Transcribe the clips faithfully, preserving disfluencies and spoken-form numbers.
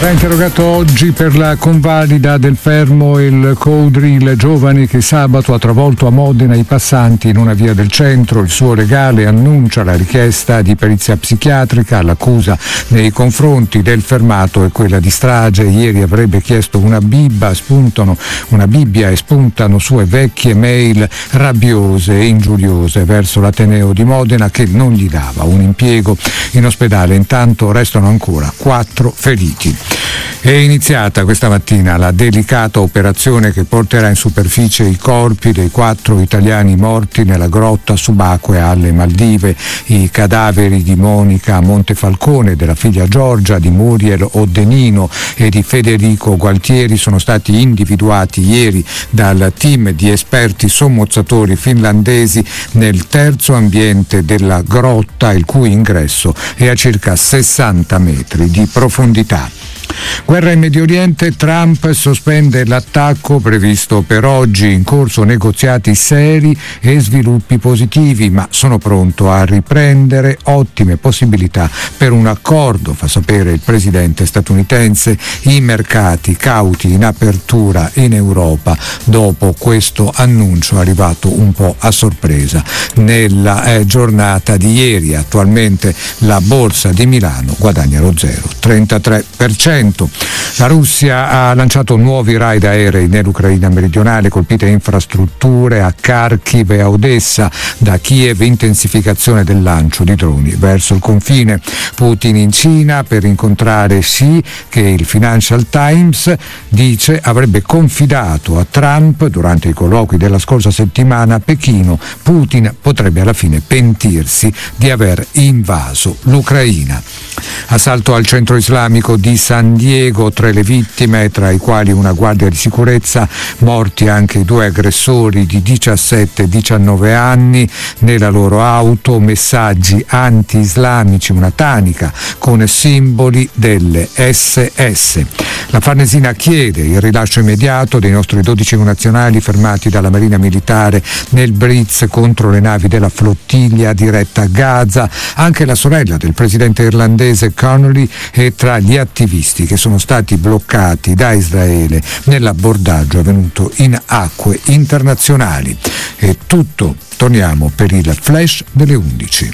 Verrà interrogato oggi per la convalida del fermo il co-drill giovane che sabato ha travolto a Modena i passanti in una via del centro. Il suo legale annuncia la richiesta di perizia psichiatrica. L'accusa nei confronti del fermato è quella di strage. Ieri avrebbe chiesto una bibba, spuntano una Bibbia e spuntano sue vecchie mail rabbiose e ingiuriose verso l'Ateneo di Modena che non gli dava un impiego in ospedale. Intanto restano ancora quattro feriti. È iniziata questa mattina la delicata operazione che porterà in superficie i corpi dei quattro italiani morti nella grotta subacquea alle Maldive. I cadaveri di Monica Montefalcone, della figlia Giorgia, di Muriel Oddenino e di Federico Gualtieri sono stati individuati ieri dal team di esperti sommozzatori finlandesi nel terzo ambiente della grotta, il cui ingresso è a circa sessanta metri di profondità. Guerra in Medio Oriente, Trump sospende l'attacco previsto per oggi, in corso negoziati seri e sviluppi positivi, ma sono pronto a riprendere, ottime possibilità per un accordo, fa sapere il presidente statunitense, i mercati cauti in apertura in Europa dopo questo annuncio arrivato un po' a sorpresa nella eh, giornata di ieri. Attualmente la borsa di Milano guadagna lo zero virgola trentatré per cento. La Russia ha lanciato nuovi raid aerei nell'Ucraina meridionale, colpite infrastrutture a Kharkiv e a Odessa. Da Kiev intensificazione del lancio di droni verso il confine. Putin in Cina per incontrare Xi, che il Financial Times dice avrebbe confidato a Trump durante i colloqui della scorsa settimana a Pechino. Putin potrebbe alla fine pentirsi di aver invaso l'Ucraina. Assalto al centro islamico di San Diego, tre le vittime, tra i quali una guardia di sicurezza, morti anche i due aggressori di diciassette e diciannove anni. Nella loro auto messaggi anti-islamici, una tanica con simboli delle esse esse. La Farnesina chiede il rilascio immediato dei nostri dodici connazionali fermati dalla Marina Militare nel blitz contro le navi della flottiglia diretta a Gaza. Anche la sorella del presidente irlandese Connolly è tra gli attivisti che sono stati bloccati da Israele nell'abbordaggio avvenuto in acque internazionali. È tutto, torniamo per il flash delle undici.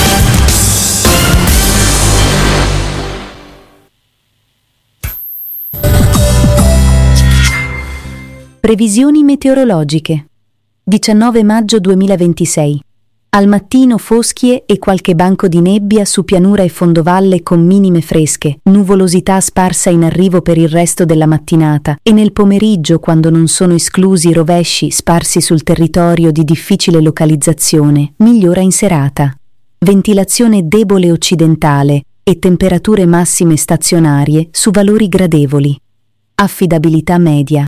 Previsioni meteorologiche. diciannove maggio duemilaventisei. Al mattino foschie e qualche banco di nebbia su pianura e fondovalle con minime fresche, nuvolosità sparsa in arrivo per il resto della mattinata e nel pomeriggio, quando non sono esclusi rovesci sparsi sul territorio di difficile localizzazione, migliora in serata. Ventilazione debole occidentale e temperature massime stazionarie su valori gradevoli. Affidabilità media.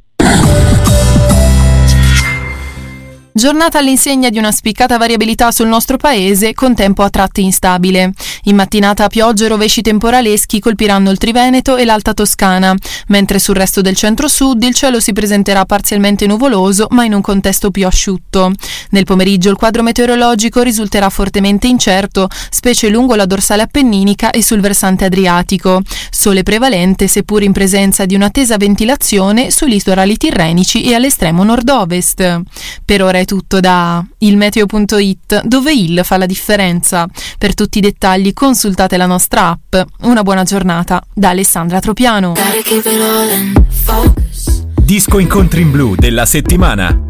Giornata all'insegna di una spiccata variabilità sul nostro paese, con tempo a tratti instabile. In mattinata piogge e rovesci temporaleschi colpiranno il Triveneto e l'Alta Toscana, mentre sul resto del centro-sud il cielo si presenterà parzialmente nuvoloso, ma in un contesto più asciutto. Nel pomeriggio il quadro meteorologico risulterà fortemente incerto, specie lungo la dorsale appenninica e sul versante adriatico. Sole prevalente, seppur in presenza di una tesa ventilazione sui litorali tirrenici e all'estremo nord-ovest. Per ora è tutto da ilmeteo punto it, dove il fa la differenza. Per tutti i dettagli consultate la nostra app. Una buona giornata da Alessandra Tropiano. Disco Incontri in Blu della settimana.